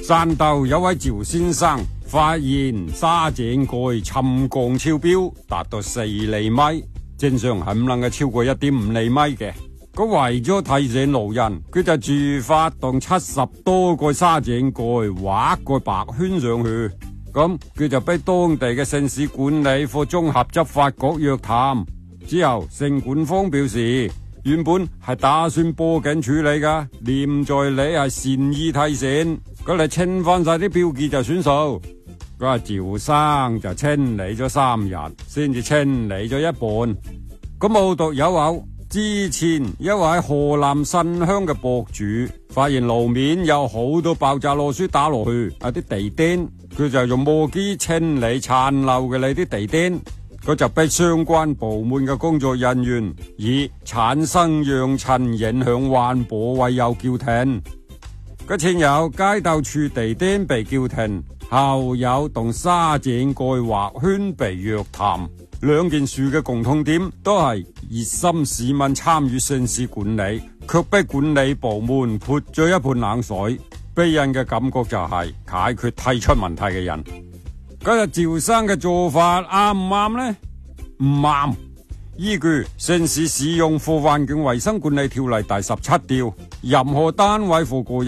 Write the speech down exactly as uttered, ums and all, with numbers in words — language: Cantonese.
汕頭有位趙先生發現沙井蓋沉降超標，達到四厘米，正常係唔能夠超過一點五厘米嘅。佢為咗提醒路人，佢就自發動七十多個沙井蓋畫個白圈上去。咁佢就俾當地嘅城市管理課綜合執法局約談之後，城管方表示原本係打算報警處理噶，念在你係善意提醒，佢嚟清翻晒啲標記就算數。佢話趙生就清理咗三日，先至清理咗一半。咁無獨有偶，之前一位喺河南新鄉嘅博主發現路面有好多爆炸螺絲打落去啊啲地墊，佢就用磨機清理殘留嘅呢啲地墊，佢就逼相關部門嘅工作人員以產生揚塵影響環保為由叫停。佢前有街道處地墊被叫停，後有同沙井蓋畫圈被約談，兩件事嘅共通點都係熱心市民參與城市管理，卻被管理部門潑咗一盆冷水，俾人嘅感覺就係解決提出問題嘅人。今日趙生嘅做法啱唔啱呢？唔啱。依據《城市使用和環境衛生管理條例》第十七條，任何單位或個人